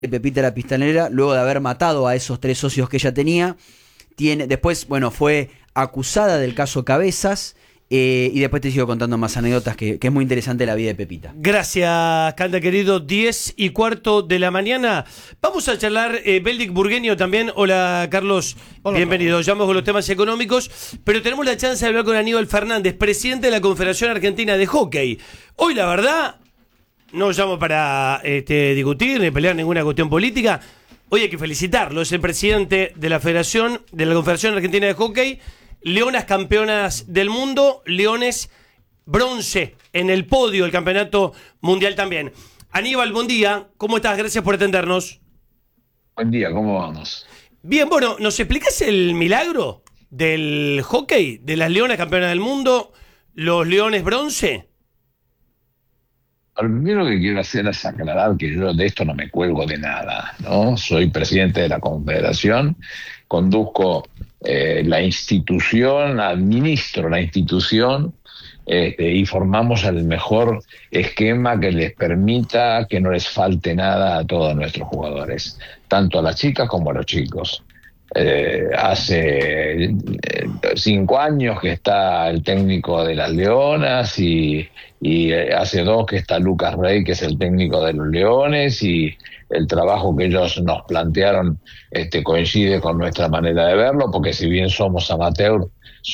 Pepita la Pistolera, luego de haber matado a esos 3 socios que ella tenía. Después, bueno, fue acusada del caso Cabezas. Y después te sigo contando más anécdotas que es muy interesante la vida de Pepita. Gracias, Canda querido. 10:15 de la mañana. Vamos a charlar, Beldic Burgueño también. Hola, Carlos. Hola, bienvenido. Carlos. Ya vamos con los temas económicos, pero tenemos la chance de hablar con Aníbal Fernández, presidente de la Confederación Argentina de Hockey. Hoy, la verdad, no llamo para discutir ni pelear ninguna cuestión política. Hoy hay que felicitarlo. Es el presidente de la Federación, de la Confederación Argentina de Hockey. Leonas campeonas del mundo, Leones bronce en el podio del campeonato mundial también. Aníbal, buen día. ¿Cómo estás? Gracias por atendernos. Buen día, ¿cómo vamos? Bien, bueno, ¿nos explicás el milagro del hockey? De las Leonas campeonas del mundo, los Leones bronce. Lo primero que quiero hacer es aclarar que yo de esto no me cuelgo de nada, ¿no? Soy presidente de la Confederación, conduzco la institución, administro la institución y formamos el mejor esquema que les permita que no les falte nada a todos nuestros jugadores, tanto a las chicas como a los chicos. Hace 5 años que está el técnico de las Leonas y hace 2 que está Lucas Rey, que es el técnico de los Leones, y el trabajo que ellos nos plantearon coincide con nuestra manera de verlo, porque si bien somos amateur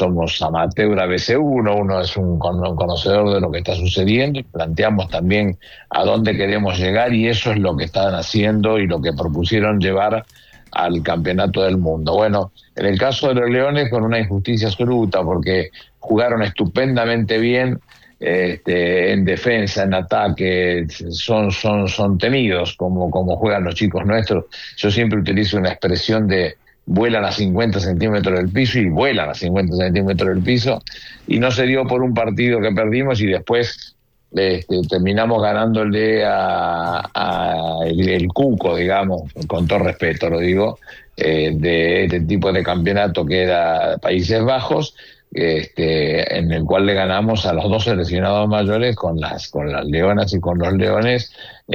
ABC1, uno es un conocedor de lo que está sucediendo, y planteamos también a dónde queremos llegar, y eso es lo que están haciendo y lo que propusieron llevar al campeonato del mundo. Bueno, en el caso de los Leones, con una injusticia absoluta, porque jugaron estupendamente bien en defensa, en ataque, son temidos como juegan los chicos nuestros. Yo siempre utilizo una expresión de vuelan a 50 centímetros del piso, y vuelan a 50 centímetros del piso, y no se dio por un partido que perdimos y después terminamos ganándole a el Cuco, digamos, con todo respeto lo digo, de este tipo de campeonato que era Países Bajos, en el cual le ganamos a los 2 seleccionados mayores con las Leonas y con los Leones,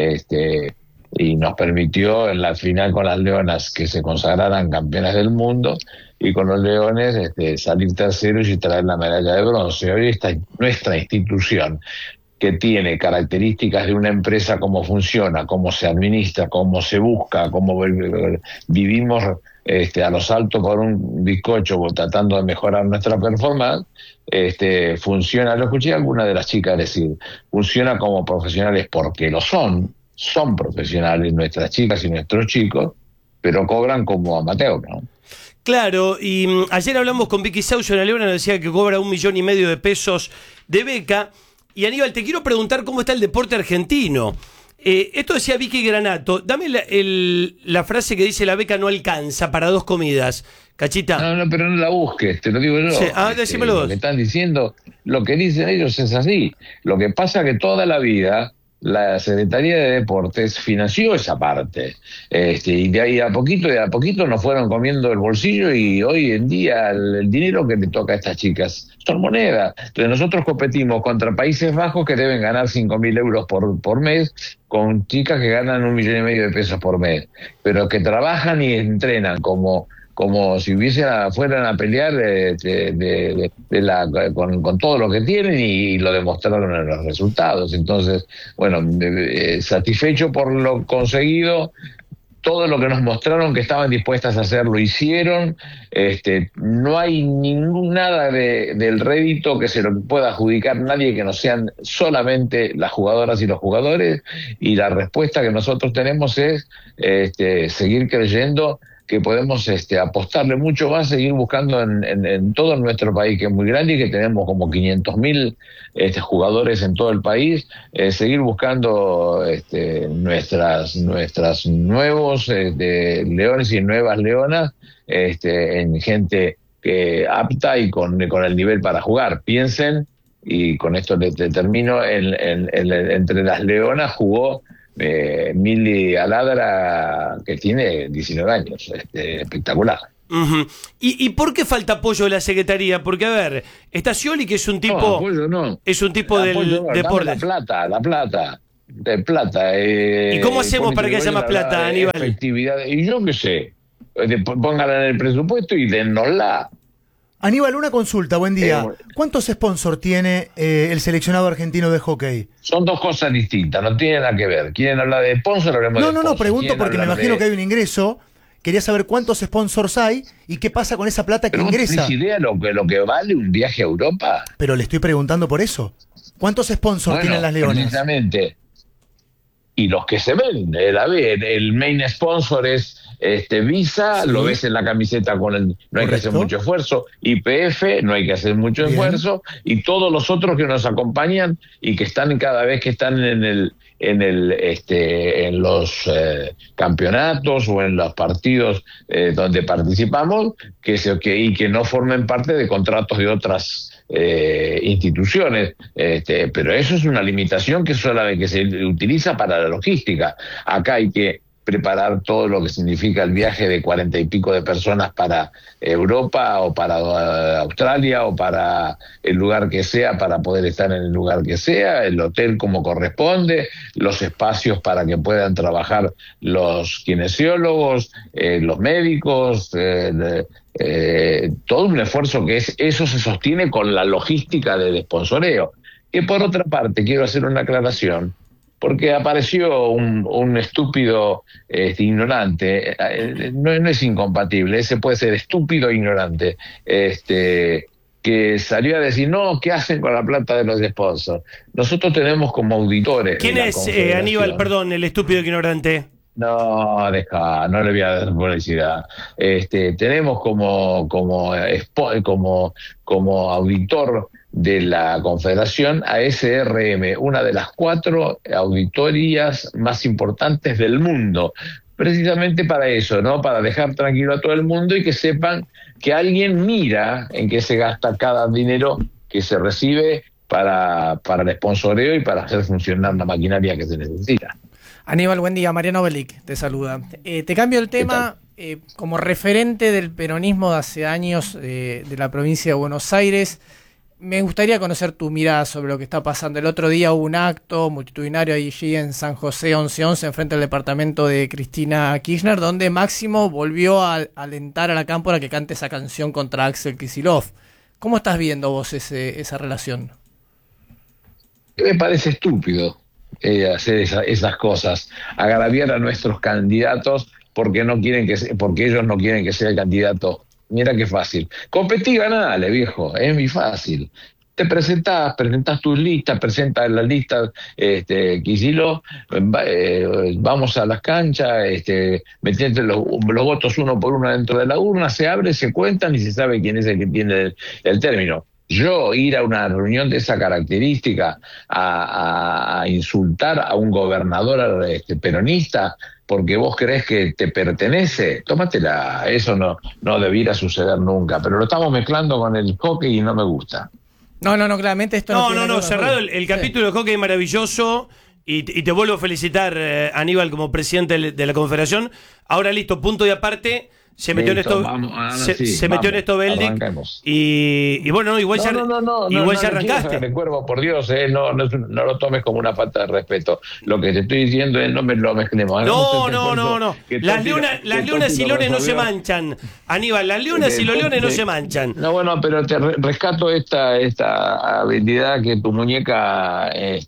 y nos permitió en la final con las Leonas que se consagraran campeonas del mundo, y con los Leones salir terceros y traer la medalla de bronce. Hoy está nuestra institución, que tiene características de una empresa, cómo funciona, cómo se administra, cómo se busca, cómo vivimos a lo salto por un bizcocho tratando de mejorar nuestra performance, funciona, lo escuché a alguna de las chicas decir, funciona como profesionales porque lo son profesionales nuestras chicas y nuestros chicos, pero cobran como amateur, ¿no? Claro, y ayer hablamos con Vicky Saucio en la Leona, nos decía que cobra 1,5 millones de pesos de beca. Y Aníbal, te quiero preguntar cómo está el deporte argentino. Esto decía Vicky Granato. Dame la frase que dice: la beca no alcanza para 2 comidas. Cachita. No, pero no la busques, te lo digo yo. Sí. Decímelo vos. Lo que están diciendo, lo que dicen ellos es así. Lo que pasa es que toda la vida la Secretaría de Deportes financió esa parte, y de ahí a poquito nos fueron comiendo el bolsillo, y hoy en día el dinero que le toca a estas chicas son monedas. Entonces nosotros competimos contra Países Bajos, que deben ganar 5.000 euros por mes, con chicas que ganan 1,5 millones de pesos por mes, pero que trabajan y entrenan como si fueran a pelear con todo lo que tienen, y lo demostraron en los resultados. Entonces, bueno, satisfecho por lo conseguido, todo lo que nos mostraron que estaban dispuestas a hacer, lo hicieron. No hay nada del rédito que se lo pueda adjudicar nadie que no sean solamente las jugadoras y los jugadores, y la respuesta que nosotros tenemos es seguir creyendo que podemos apostarle mucho más, seguir buscando en todo nuestro país, que es muy grande y que tenemos como 500.000 jugadores en todo el país, seguir buscando nuestras nuevos leones y nuevas leonas, en gente apta y con el nivel para jugar. Piensen, y con esto te termino, entre las leonas jugó Mili Aladra, que tiene 19 años, espectacular. Uh-huh. ¿Y por qué falta apoyo de la Secretaría? Porque, a ver, está Scioli, que es un tipo... No, apoyo no. Es un tipo del deporte. La plata. de plata. ¿Y cómo hacemos para que haya más plata, Aníbal? Efectividad, y yo qué sé, pónganla en el presupuesto y dennosla. Aníbal, una consulta, buen día. ¿Cuántos sponsors tiene el seleccionado argentino de hockey? Son dos cosas distintas, no tienen nada que ver. ¿Quieren hablar de sponsor? No, pregunto porque me imagino que hay un ingreso. Quería saber cuántos sponsors hay y qué pasa con esa plata que ingresa. ¿Tienes idea lo que vale un viaje a Europa? Pero le estoy preguntando por eso. ¿Cuántos sponsors tienen las Leonas? Precisamente. Y los que se ven, el main sponsor es Visa, sí. Lo ves en la camiseta con el, no hay que hacer mucho esfuerzo, YPF, no hay que hacer mucho esfuerzo, y todos los otros que nos acompañan y que están cada vez que están en los campeonatos o en los partidos donde participamos, y que no formen parte de contratos de otras instituciones, pero eso es una limitación que solamente se utiliza para la logística. Acá hay que preparar todo lo que significa el viaje de 40 y pico de personas para Europa o para Australia o para el lugar que sea, para poder estar en el lugar que sea, el hotel como corresponde, los espacios para que puedan trabajar los kinesiólogos, los médicos, todo un esfuerzo que eso se sostiene con la logística del sponsoreo. Y por otra parte, quiero hacer una aclaración, porque apareció un estúpido ignorante, no es incompatible, ese puede ser estúpido e ignorante, que salió a decir, no, ¿qué hacen con la plata de los sponsors? Nosotros tenemos como auditores... ¿Quién es, Aníbal, perdón, el estúpido e ignorante? No le voy a dar publicidad. Tenemos como auditor de la Confederación a SRM, una de las 4 auditorías más importantes del mundo, precisamente para eso, ¿no? Para dejar tranquilo a todo el mundo y que sepan que alguien mira en qué se gasta cada dinero que se recibe para el sponsoreo y para hacer funcionar la maquinaria que se necesita. Aníbal, buen día. Mariano Belic te saluda. Te cambio el tema. Como referente del peronismo de hace años de la provincia de Buenos Aires, me gustaría conocer tu mirada sobre lo que está pasando. El otro día hubo un acto multitudinario allí en San José 1111, enfrente del departamento de Cristina Kirchner, donde Máximo volvió a alentar a la cámpora que cante esa canción contra Axel Kicillof. ¿Cómo estás viendo vos esa relación? Me parece estúpido hacer esas cosas, agraviar a nuestros candidatos porque ellos no quieren que sea el candidato. Mira qué fácil. Competí, ganale, viejo, es muy fácil. Te presentás tus listas, presentas las listas, Kicillof, vamos a las canchas, metiendo los votos uno por uno dentro de la urna, se abre, se cuentan y se sabe quién es el que tiene el término. Yo ir a una reunión de esa característica a insultar a un gobernador peronista porque vos creés que te pertenece, tómatela, eso no debiera suceder nunca, pero lo estamos mezclando con el hockey y no me gusta. No, claramente esto no, cerrado el capítulo de hockey maravilloso y te vuelvo a felicitar, Aníbal, como presidente de la Confederación. Ahora listo, punto y aparte. Se metió en esto Beldic y bueno, igual ya arrancaste. Cuervo, por Dios, no lo tomes como una falta de respeto. Lo que te estoy diciendo es no me lo mezclemos. No. Las leonas y leones no se manchan, Aníbal, las leonas y los leones no se manchan. No, bueno, pero te rescato esta habilidad que tu muñeca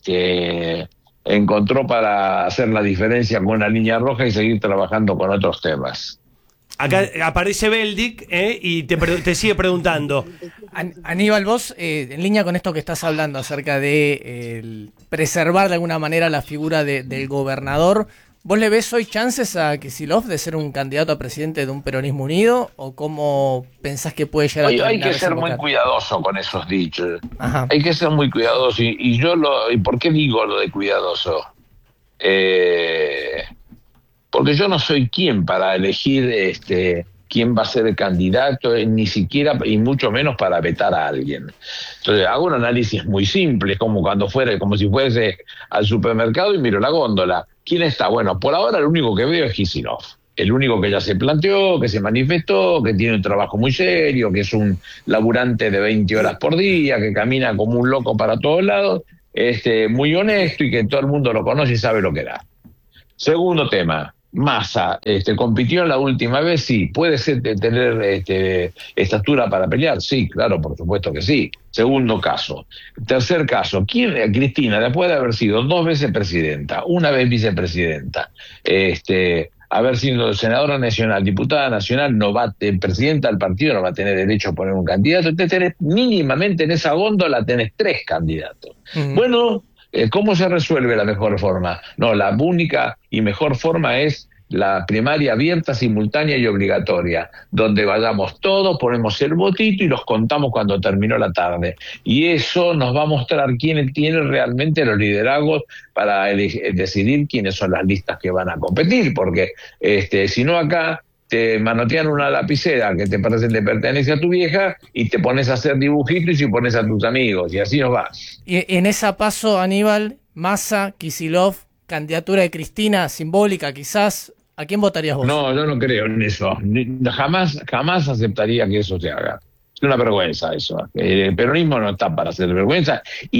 encontró para hacer la diferencia con una línea roja y seguir trabajando con otros temas. Acá aparece Beldic y te sigue preguntando. Aníbal, vos, en línea con esto que estás hablando acerca de preservar de alguna manera la figura del gobernador, ¿vos le ves hoy chances a Kicillof de ser un candidato a presidente de un peronismo unido? ¿O cómo pensás que puede llegar a terminar? Hay que ser muy cuidadoso con esos dichos. Ajá. Hay que ser muy cuidadoso. ¿Y por qué digo lo de cuidadoso? Porque yo no soy quien para elegir quién va a ser el candidato, ni siquiera, y mucho menos para vetar a alguien. Entonces hago un análisis muy simple, como si fuese al supermercado y miro la góndola. ¿Quién está? Bueno, por ahora el único que veo es Kicillof. El único que ya se planteó, que se manifestó, que tiene un trabajo muy serio, que es un laburante de 20 horas por día, que camina como un loco para todos lados. muy honesto y que todo el mundo lo conoce y sabe lo que da. Segundo tema, Massa, compitió en la última vez, sí. ¿Puede ser tener estatura para pelear? Sí, claro, por supuesto que sí. Segundo caso. Tercer caso, Cristina, después de haber sido 2 veces presidenta, 1 vez vicepresidenta, haber sido senadora nacional, diputada nacional, presidenta del partido, no va a tener derecho a poner un candidato. Entonces tenés, mínimamente en esa góndola tenés 3 candidatos. Bueno, ¿cómo se resuelve la mejor forma? No, la única y mejor forma es la primaria abierta, simultánea y obligatoria, donde vayamos todos, ponemos el votito y los contamos cuando terminó la tarde. Y eso nos va a mostrar quién tiene realmente los liderazgos para decidir quiénes son las listas que van a competir, porque si no acá te manotean una lapicera que te pertenece a tu vieja y te pones a hacer dibujitos y pones a tus amigos, y así nos va. Y en esa paso, Aníbal, Massa, Kicillof, candidatura de Cristina, simbólica quizás, ¿a quién votarías vos? No, yo no creo en eso. Jamás aceptaría que eso se haga. Es una vergüenza eso. El peronismo no está para hacer vergüenza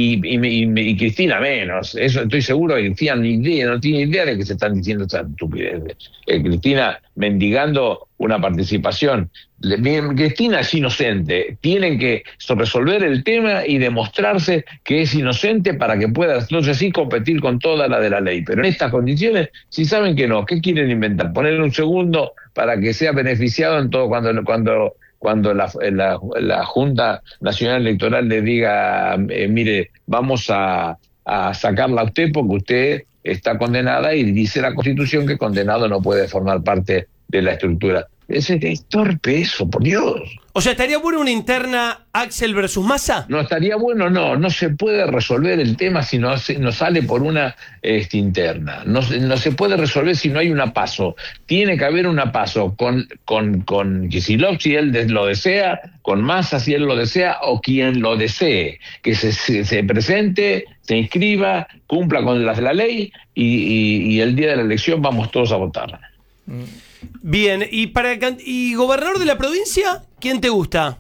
y Cristina menos. Eso estoy seguro que Cristina no tiene idea de que se están diciendo estas estupideces. Cristina mendigando una participación. Cristina es inocente. Tienen que resolver el tema y demostrarse que es inocente para que pueda entonces sí competir con toda la de la ley. Pero en estas condiciones, si saben que no, ¿qué quieren inventar? Ponerle un segundo para que sea beneficiado en todo cuando la Junta Nacional Electoral le diga, mire, vamos a sacarla a usted porque usted está condenada, y dice la Constitución que condenado no puede formar parte de la estructura. Es torpe eso, por Dios. O sea, ¿estaría bueno una interna Axel versus Massa? No estaría bueno, no se puede resolver el tema si no sale por una interna. No se puede resolver si no hay una paso. Tiene que haber una paso con Kicillof si él lo desea, con Massa si él lo desea, o quien lo desee. Que se presente, se inscriba, cumpla con las de la ley y el día de la elección vamos todos a votar. Bien, y gobernador de la provincia, ¿quién te gusta?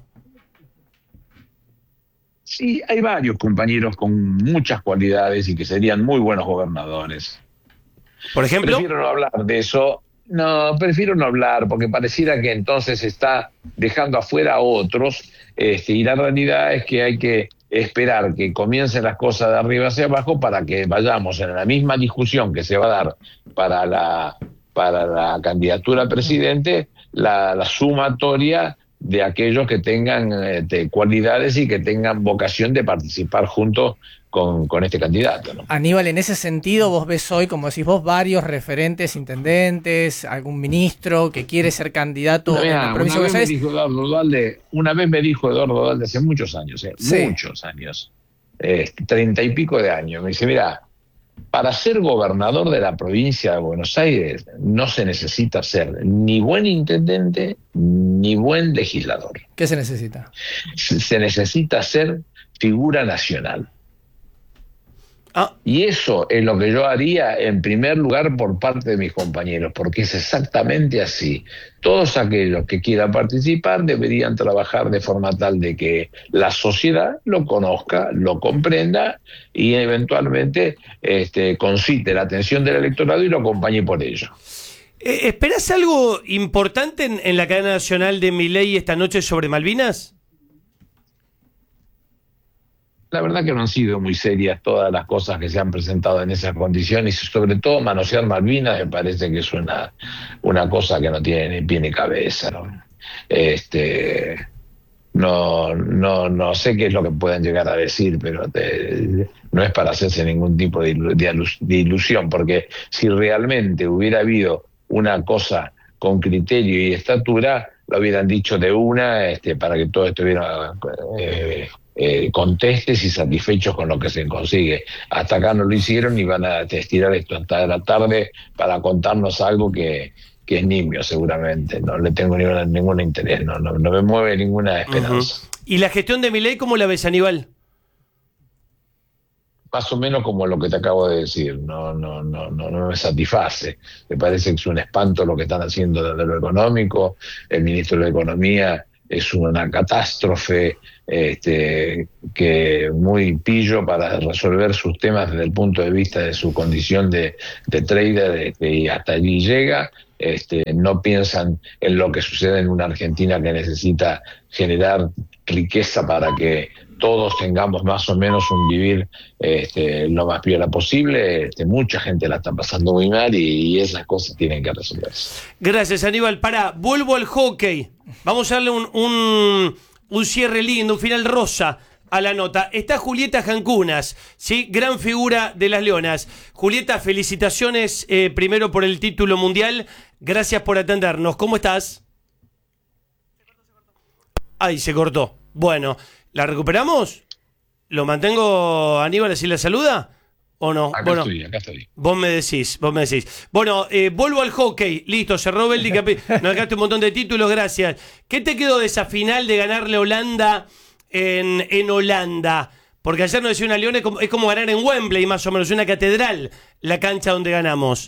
Sí, hay varios compañeros con muchas cualidades y que serían muy buenos gobernadores. Por ejemplo. Prefiero no hablar de eso. No, prefiero no hablar porque pareciera que entonces está dejando afuera a otros, y la realidad es que hay que esperar que comiencen las cosas de arriba hacia abajo para que vayamos en la misma discusión que se va a dar para la candidatura a presidente, la sumatoria de aquellos que tengan cualidades y que tengan vocación de participar junto con este candidato, ¿no? Aníbal, en ese sentido, vos ves hoy, como decís vos, varios referentes, intendentes, algún ministro que quiere ser candidato en la provincia de Buenos Aires. Una vez me dijo Eduardo Dualde hace muchos años, sí. Muchos años, 30 y pico de años, me dice, mira, para ser gobernador de la provincia de Buenos Aires no se necesita ser ni buen intendente ni buen legislador. ¿Qué se necesita? Se necesita ser figura nacional. Y eso es lo que yo haría en primer lugar por parte de mis compañeros, porque es exactamente así. Todos aquellos que quieran participar deberían trabajar de forma tal de que la sociedad lo conozca, lo comprenda y eventualmente concite la atención del electorado y lo acompañe por ello. ¿Esperás algo importante en la cadena nacional de Milei esta noche sobre Malvinas? La verdad que no han sido muy serias todas las cosas que se han presentado en esas condiciones, y sobre todo manosear Malvinas me parece que es una cosa que no tiene ni pie ni cabeza, ¿no? No sé qué es lo que pueden llegar a decir, pero no es para hacerse ningún tipo de ilusión, porque si realmente hubiera habido una cosa con criterio y estatura, lo hubieran dicho de una, para que todo estuviera contestes y satisfechos con lo que se consigue. Hasta acá no lo hicieron y van a estirar esto hasta la tarde para contarnos algo que es nimio seguramente. No le tengo ningún interés, no me mueve ninguna esperanza. ¿Y la gestión de Milei cómo la ves, Aníbal? Más o menos como lo que te acabo de decir, no me satisface. Me parece que es un espanto lo que están haciendo desde lo económico. El ministro de Economía es una catástrofe, que muy pillo para resolver sus temas desde el punto de vista de su condición de trader, y hasta allí llega. No piensan en lo que sucede en una Argentina que necesita generar riqueza para que todos tengamos más o menos un vivir lo más piola posible. Mucha gente la está pasando muy mal y esas cosas tienen que resolverse. Gracias, Aníbal. Vuelvo al hockey. Vamos a darle un cierre lindo, un final rosa a la nota. Está Julieta Jancunas, ¿sí? Gran figura de las Leonas. Julieta, felicitaciones primero por el título mundial. Gracias por atendernos. ¿Cómo estás? Ay, se cortó. Bueno, ¿la recuperamos? ¿Lo mantengo, Aníbal, así la saluda? ¿O no? Acá estoy. Vos me decís. Bueno, vuelvo al hockey. Listo, cerró Beldi. Nos dejaste un montón de títulos, gracias. ¿Qué te quedó de esa final de ganarle a Holanda en Holanda? Porque ayer nos decía una León, es como ganar en Wembley, más o menos, una catedral, la cancha donde ganamos.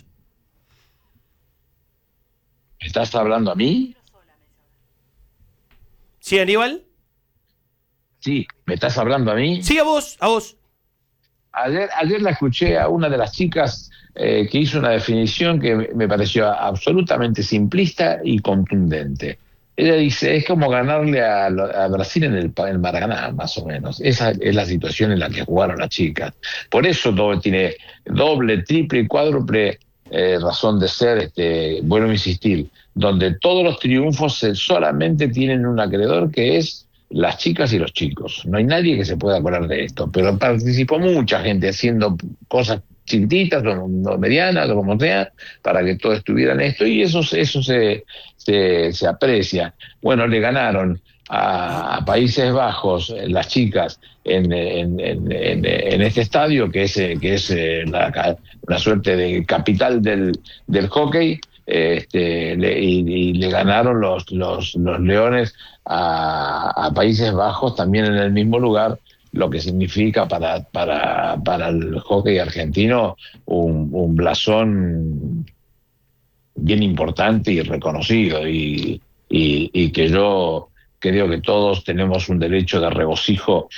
¿Me estás hablando a mí? ¿Sí, Aníbal? Sí, ¿me estás hablando a mí? Sí, a vos. Ayer la escuché a una de las chicas que hizo una definición que me pareció absolutamente simplista y contundente. Ella dice, es como ganarle a Brasil en el Maracaná, más o menos. Esa es la situación en la que jugaron las chicas. Por eso todo tiene doble, triple y cuádruple razón de ser, vuelvo a insistir, donde todos los triunfos solamente tienen un acreedor, que es las chicas y los chicos. No hay nadie que se pueda acordar de esto, pero participó mucha gente haciendo cosas chiquititas o medianas o como sea, para que todo estuviera en esto, y eso se aprecia. Bueno, le ganaron a Países Bajos las chicas en este estadio que es una suerte de capital del hockey, y le ganaron los Leones a Países Bajos también en el mismo lugar, lo que significa para el hockey argentino un blasón bien importante y reconocido, y que yo creo que todos tenemos un derecho de regocijo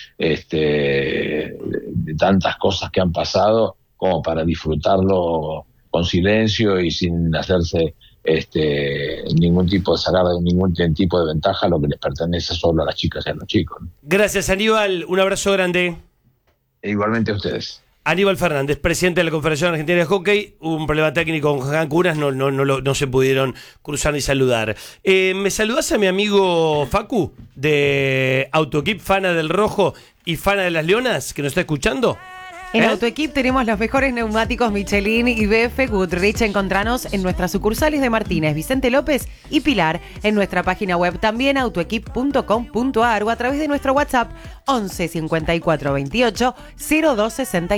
de tantas cosas que han pasado, como para disfrutarlo con silencio y sin hacerse ningún tipo de ventaja, lo que les pertenece solo a las chicas y a los chicos, ¿no? Gracias, Aníbal. Un abrazo grande. E igualmente a ustedes. Aníbal Fernández, presidente de la Confederación Argentina de Hockey. Hubo un problema técnico con Jancunas, no se pudieron cruzar ni saludar. ¿Me saludás a mi amigo Facu de Autoequip, fana del Rojo y fana de las Leonas, que nos está escuchando? En Autoequip tenemos los mejores neumáticos Michelin y BF Goodrich. Encontranos en nuestras sucursales de Martínez, Vicente López y Pilar. En nuestra página web también, autoequip.com.ar, o a través de nuestro WhatsApp 11 54 28 02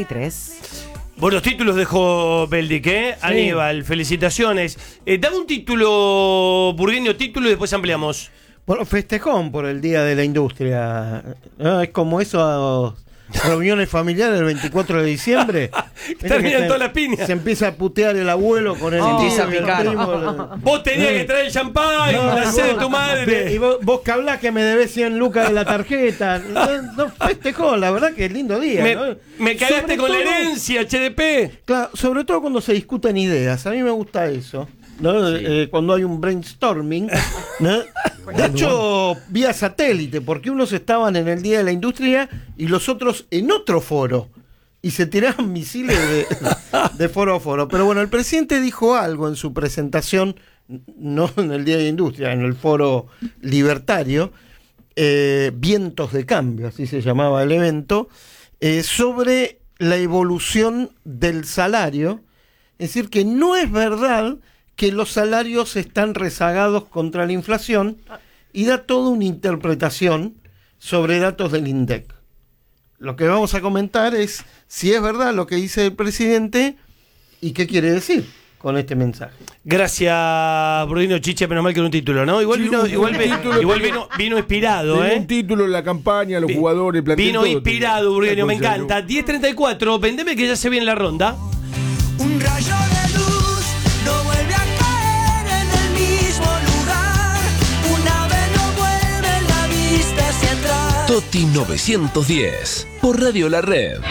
63. Buenos títulos dejó Beldic, ¿eh? Sí. Aníbal, felicitaciones. Dame un título, Burgueño, título, y después ampliamos. Bueno, festejón por el Día de la Industria. ¿No? Es como eso... reuniones familiares el 24 de diciembre. Terminan todas las piñas. Se empieza a putear el abuelo con el empieza a picar. Vos tenías que traer el champán, la sed de tu madre. Y vos que hablás que me debés 100 lucas de la tarjeta. No festejó, la verdad que es lindo día. Me cagaste con la herencia, HDP. Claro, sobre todo cuando se discuten ideas. A mí me gusta eso, ¿no? Sí. Cuando hay un brainstorming, ¿no? De hecho, vía satélite, porque unos estaban en el Día de la Industria y los otros en otro foro, y se tiraban misiles de foro a foro. Pero bueno, el presidente dijo algo en su presentación, no en el Día de la Industria, en el foro libertario, Vientos de Cambio, así se llamaba el evento, sobre la evolución del salario. Es decir, que no es verdad que los salarios están rezagados contra la inflación, y da toda una interpretación sobre datos del INDEC. Lo que vamos a comentar es si es verdad lo que dice el presidente y qué quiere decir con este mensaje. Gracias, Bruno Chiche, menos mal que era un título, ¿no? Igual vino inspirado, un título en la campaña, los jugadores, vino inspirado, Bruno, me encanta. 10:34, vendeme que ya se viene la ronda. Un rayo de luz no vuelve a caer en el mismo lugar. Una vez no vuelve Toti 910 por Radio La Red.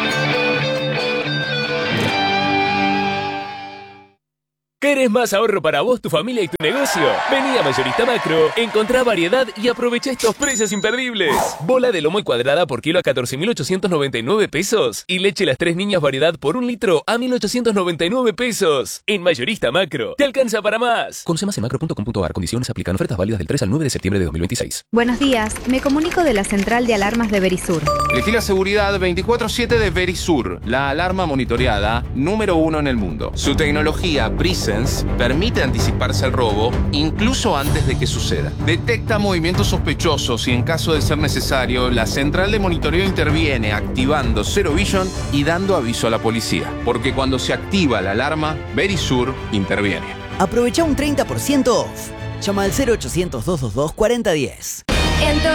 ¿Querés más ahorro para vos, tu familia y tu negocio? Vení a Mayorista Macro, encontrá variedad y aprovecha estos precios imperdibles. Bola de lomo y cuadrada por kilo a 14.899 pesos. Y leche Las Tres Niñas variedad por 1 litro a 1.899 pesos. En Mayorista Macro, te alcanza para más. Conoce más en macro.com.ar. Condiciones aplican. Ofertas válidas del 3 al 9 de septiembre de 2026. Buenos días, me comunico de la central de alarmas de Verisur. Elegí la seguridad 24/7 de Verisur, la alarma monitoreada número 1 en el mundo. Su tecnología Presence permite anticiparse al robo incluso antes de que suceda. Detecta movimientos sospechosos y en caso de ser necesario, la central de monitoreo interviene activando Zero Vision y dando aviso a la policía. Porque cuando se activa la alarma, Verisur interviene. Aprovecha un 30% off. Llama al 0800 222 4010. En